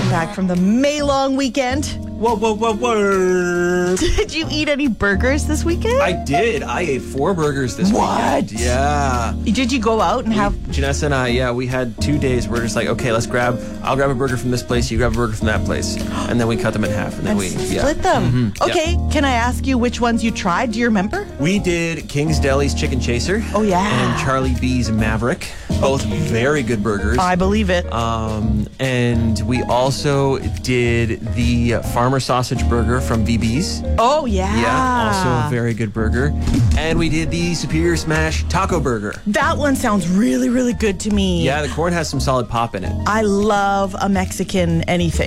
come back from the May long weekend. Whoa. Did you eat any burgers this weekend? I did. I ate 4 burgers this What? weekend. Yeah. Did you go out and have... Janessa and I, we had 2 days. We're just like, okay, I'll grab a burger from this place, you grab a burger from that place. And then we cut them in half. And then we split them. Okay, can I ask you which ones you tried? Do you remember? We did King's Deli's Chicken Chaser. Oh, yeah. And Charlie B's Maverick. Both very good burgers. I believe it. And we also did the Farmer Sausage Burger from VB's. Oh, yeah. Yeah, also a very good burger. And we did the Superior Smash Taco Burger. That one sounds really, really good to me. Yeah, the corn has some solid pop in it. I love a Mexican anything.